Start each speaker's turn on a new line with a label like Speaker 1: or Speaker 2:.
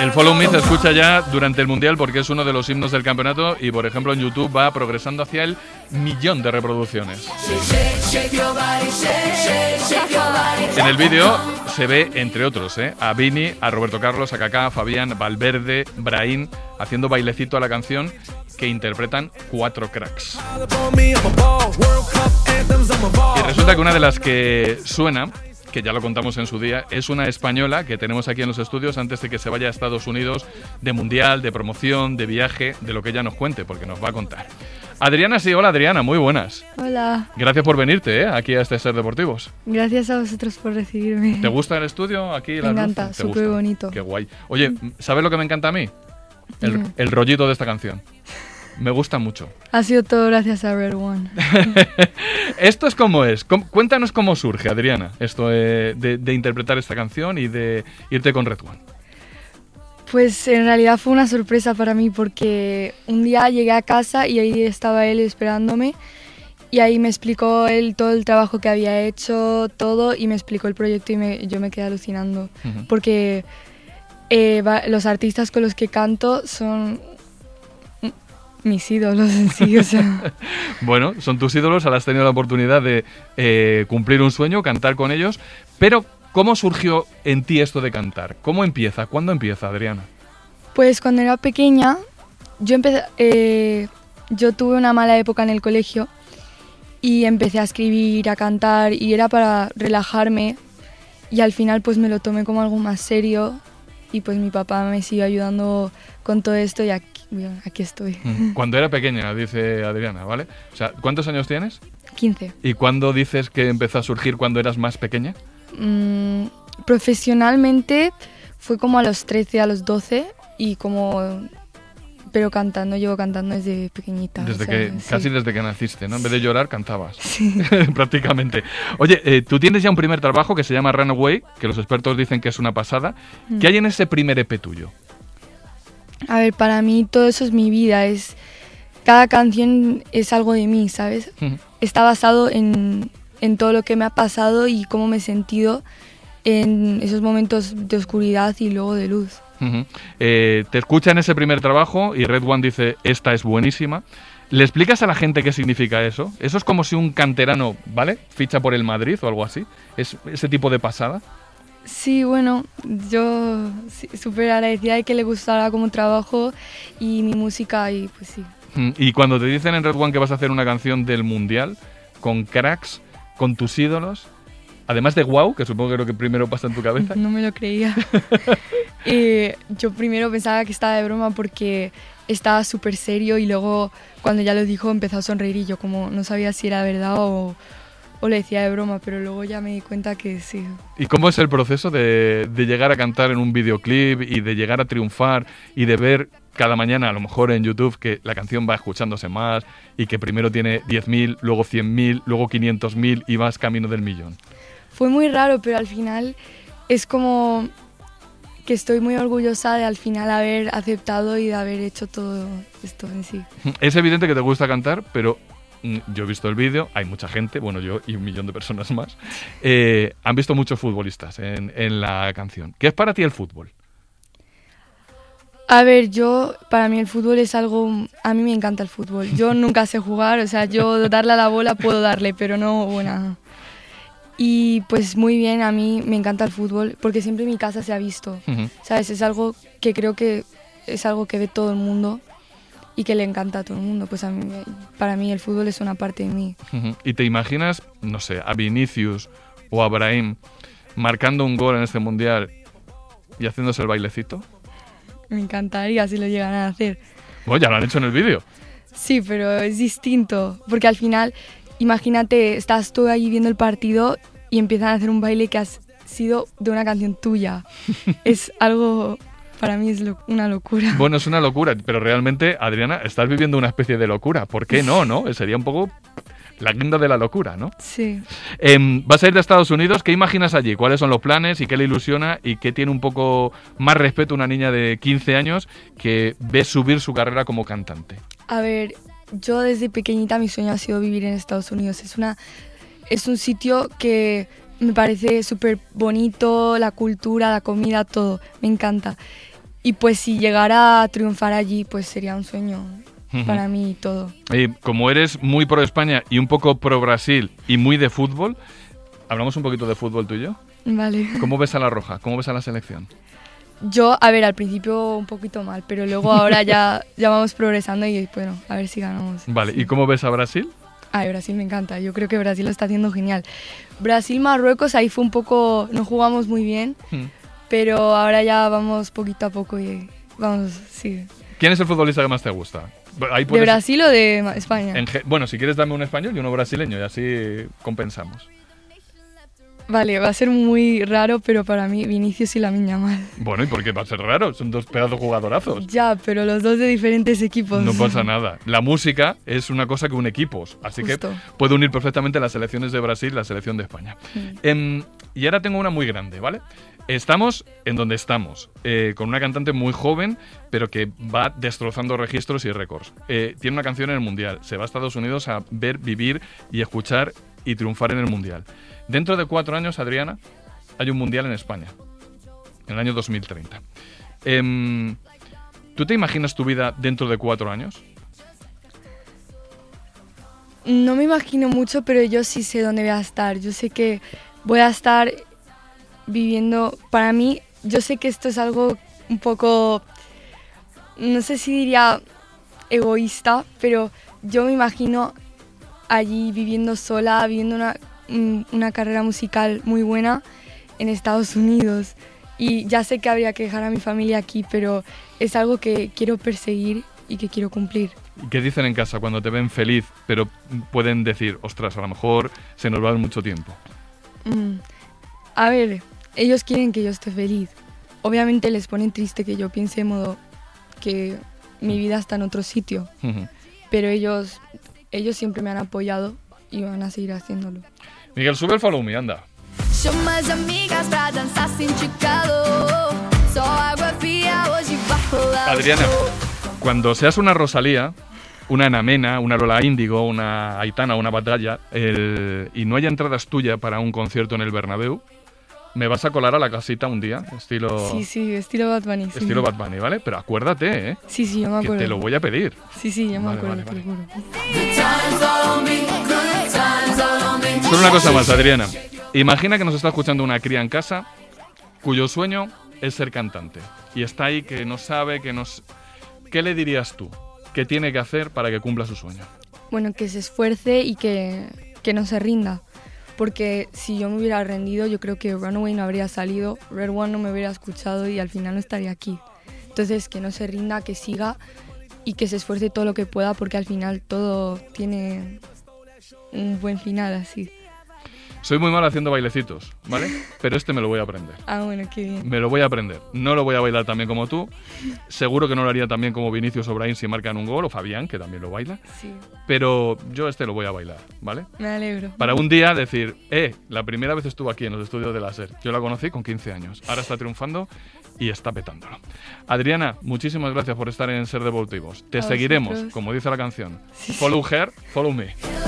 Speaker 1: El Follow Me se escucha ya durante el Mundial porque es uno de los himnos del campeonato y, por ejemplo, en YouTube va progresando hacia el 1.000.000 de reproducciones. En el vídeo se ve, entre otros, a Vini, a Roberto Carlos, a Kaká, a Fabián, Valverde, Brahim, haciendo bailecito a la canción que interpretan 4 cracks. Y resulta que una de las que suena, que ya lo contamos en su día, es una española que tenemos aquí en los estudios antes de que se vaya a Estados Unidos de mundial, de promoción, de viaje, de lo que ella nos cuente, porque nos va a contar. Adriana, sí, hola Adriana, muy buenas.
Speaker 2: Hola.
Speaker 1: Gracias por venirte aquí a este Ser Deportivos.
Speaker 2: Gracias a vosotros por recibirme.
Speaker 1: ¿Te gusta el estudio aquí?
Speaker 2: Me encanta, súper bonito.
Speaker 1: Qué guay. Oye, ¿sabes lo que me encanta a mí? El rollito de esta canción. Me gusta mucho.
Speaker 2: Ha sido todo gracias a Red One.
Speaker 1: ¿Esto es como es? Cuéntanos cómo surge, Adriana, esto de interpretar esta canción y de irte con Red One.
Speaker 2: Pues en realidad fue una sorpresa para mí porque un día llegué a casa y ahí estaba él esperándome y ahí me explicó él todo el trabajo que había hecho, todo, y me explicó el proyecto y yo me quedé alucinando. Porque los artistas con los que canto son mis ídolos en sí, o sea.
Speaker 1: Bueno, son tus ídolos, ahora has tenido la oportunidad de cumplir un sueño, cantar con ellos, pero ¿cómo surgió en ti esto de cantar? ¿Cómo empieza? ¿Cuándo empieza, Adriana?
Speaker 2: Pues cuando era pequeña, yo tuve una mala época en el colegio y empecé a escribir, a cantar, y era para relajarme, y al final pues me lo tomé como algo más serio y pues mi papá me siguió ayudando con todo esto y aquí estoy.
Speaker 1: Cuando era pequeña, dice Adriana, ¿vale? O sea, ¿cuántos años tienes?
Speaker 2: 15.
Speaker 1: ¿Y cuándo dices que empezó a surgir cuando eras más pequeña?
Speaker 2: Profesionalmente fue como a los 13, a los 12 pero llevo cantando desde pequeñita.
Speaker 1: Casi desde que naciste, ¿no? En vez de llorar, cantabas. Sí. Prácticamente. Oye, tú tienes ya un primer trabajo que se llama Runaway, que los expertos dicen que es una pasada. ¿Qué hay en ese primer EP tuyo?
Speaker 2: A ver, para mí todo eso es mi vida. Cada canción es algo de mí, ¿sabes? Está basado en todo lo que me ha pasado y cómo me he sentido en esos momentos de oscuridad y luego de luz. Te
Speaker 1: escucha en ese primer trabajo y Red One dice, esta es buenísima. ¿Le explicas a la gente qué significa eso? Eso es como si un canterano, ¿vale?, ficha por el Madrid o algo así. ¿Es ese tipo de pasada?
Speaker 2: Sí, bueno, yo súper agradecida de que le gustara como trabajo y mi música, y pues sí.
Speaker 1: Y cuando te dicen en Red One que vas a hacer una canción del Mundial, con cracks, con tus ídolos, además de wow, que supongo que es lo que primero pasa en tu cabeza.
Speaker 2: No me lo creía. Yo primero pensaba que estaba de broma porque estaba súper serio, y luego cuando ya lo dijo empezó a sonreír y yo como no sabía si era verdad o lo decía de broma, pero luego ya me di cuenta que sí.
Speaker 1: ¿Y cómo es el proceso de llegar a cantar en un videoclip y de llegar a triunfar y de ver cada mañana, a lo mejor en YouTube, que la canción va escuchándose más y que primero tiene 10.000, luego 100.000, luego 500.000 y vas camino del 1.000.000?
Speaker 2: Fue muy raro, pero al final es como que estoy muy orgullosa de al final haber aceptado y de haber hecho todo esto en sí.
Speaker 1: Es evidente que te gusta cantar, pero yo he visto el vídeo, hay mucha gente, bueno, yo y 1.000.000 de personas más, han visto muchos futbolistas en la canción. ¿Qué es para ti el fútbol?
Speaker 2: A ver, para mí el fútbol es algo, a mí me encanta el fútbol. Yo nunca sé jugar, o sea, yo darle a la bola puedo darle, pero no buena. Y pues muy bien, a mí me encanta el fútbol porque siempre en mi casa se ha visto, ¿sabes? Es algo que creo que es algo que ve todo el mundo y que le encanta a todo el mundo. Pues para mí el fútbol es una parte de mí.
Speaker 1: ¿Y te imaginas, no sé, a Vinicius o a Brahim marcando un gol en este Mundial y haciéndose el bailecito?
Speaker 2: Me encantaría si lo llegan a hacer.
Speaker 1: Bueno, ya lo han hecho en el vídeo.
Speaker 2: Sí, pero es distinto, porque al final, imagínate, estás tú ahí viendo el partido y empiezan a hacer un baile que ha sido de una canción tuya. Es algo, para mí es una locura.
Speaker 1: Bueno, es una locura, pero realmente, Adriana, estás viviendo una especie de locura. ¿Por qué no? Sería un poco la guinda de la locura, ¿no?
Speaker 2: Sí.
Speaker 1: Vas a ir de Estados Unidos, ¿qué imaginas allí? ¿Cuáles son los planes y qué le ilusiona y qué tiene un poco más respeto una niña de 15 años que ve subir su carrera como cantante?
Speaker 2: A ver, yo desde pequeñita mi sueño ha sido vivir en Estados Unidos. Es un sitio que me parece súper bonito, la cultura, la comida, todo, me encanta. Y pues si llegara a triunfar allí, pues sería un sueño para mí y todo.
Speaker 1: Como eres muy pro España y un poco pro Brasil y muy de fútbol, ¿hablamos un poquito de fútbol tú y yo?
Speaker 2: Vale.
Speaker 1: ¿Cómo ves a la Roja? ¿Cómo ves a la selección?
Speaker 2: Yo, a ver, al principio un poquito mal, pero luego ahora ya vamos progresando y bueno, a ver si ganamos.
Speaker 1: Vale,
Speaker 2: sí.
Speaker 1: ¿Y cómo ves a Brasil?
Speaker 2: Ay, Brasil me encanta, yo creo que Brasil lo está haciendo genial. Brasil-Marruecos, ahí fue un poco, no jugamos muy bien, pero ahora ya vamos poquito a poco y vamos, sí.
Speaker 1: ¿Quién es el futbolista que más te gusta?
Speaker 2: ¿De Brasil o de España?
Speaker 1: Bueno, si quieres dame un español y uno brasileño y así compensamos.
Speaker 2: Vale, va a ser muy raro, pero para mí Vinicius y Lamine Yamal.
Speaker 1: Bueno, ¿y por qué va a ser raro? Son dos pedazos jugadorazos.
Speaker 2: Ya, pero los dos de diferentes equipos.
Speaker 1: No pasa nada. La música es una cosa que une equipos, así
Speaker 2: Justo.
Speaker 1: que puede unir perfectamente las selecciones de Brasil y la selección de España. Y ahora tengo una muy grande, ¿vale? Estamos en donde estamos, con una cantante muy joven, pero que va destrozando registros y récords. Tiene una canción en el Mundial, se va a Estados Unidos a ver, vivir y escuchar y triunfar en el Mundial. Dentro de 4 años, Adriana, hay un Mundial en España, en el año 2030. ¿Tú te imaginas tu vida dentro de 4 años?
Speaker 2: No me imagino mucho, pero yo sí sé dónde voy a estar. Yo sé que voy a estar viviendo, para mí, yo sé que esto es algo un poco, no sé si diría egoísta, pero yo me imagino allí viviendo sola, viviendo una carrera musical muy buena en Estados Unidos. Y ya sé que habría que dejar a mi familia aquí, pero es algo que quiero perseguir y que quiero cumplir.
Speaker 1: ¿Y qué dicen en casa cuando te ven feliz, pero pueden decir, ostras, a lo mejor se nos va a dar mucho tiempo?
Speaker 2: A ver, ellos quieren que yo esté feliz. Obviamente les pone triste que yo piense de modo que mi vida está en otro sitio. Pero ellos siempre me han apoyado y van a seguir haciéndolo.
Speaker 1: Miguel, sube el Follow Me, anda. Adriana, cuando seas una Rosalía, una Ana Mena, una Lola Índigo, una Aitana, una Batalla, y no haya entradas tuyas para un concierto en el Bernabéu, me vas a colar a la casita un día, estilo...
Speaker 2: Sí, estilo Bad Bunny. Sí.
Speaker 1: Estilo Bad Bunny, ¿vale? Pero acuérdate, ¿eh?
Speaker 2: Sí, yo me acuerdo.
Speaker 1: Que te lo voy a pedir.
Speaker 2: Sí, yo me acuerdo, te lo juro.
Speaker 1: Solo una cosa más, Adriana. Imagina que nos está escuchando una cría en casa cuyo sueño es ser cantante. Y está ahí que no sabe, ¿Qué le dirías tú? ¿Qué tiene que hacer para que cumpla su sueño?
Speaker 2: Bueno, que se esfuerce y que no se rinda. Porque si yo me hubiera rendido, yo creo que Runaway no habría salido, Red One no me hubiera escuchado y al final no estaría aquí. Entonces, que no se rinda, que siga y que se esfuerce todo lo que pueda, porque al final todo tiene un buen final así.
Speaker 1: Soy muy mal haciendo bailecitos, ¿vale? Pero me lo voy a aprender.
Speaker 2: Ah, bueno, qué bien.
Speaker 1: Me lo voy a aprender. No lo voy a bailar tan bien como tú. Seguro que no lo haría tan bien como Vinicius o Brahim si marcan un gol, o Fabián, que también lo baila.
Speaker 2: Sí.
Speaker 1: Pero yo lo voy a bailar, ¿vale?
Speaker 2: Me alegro.
Speaker 1: Para un día decir, la primera vez estuvo aquí en los estudios de láser. Yo la conocí con 15 años. Ahora está triunfando y está petándolo. Adriana, muchísimas gracias por estar en Ser Deportivos. Te seguiremos, como dice la canción.
Speaker 2: Sí.
Speaker 1: Follow her, follow me.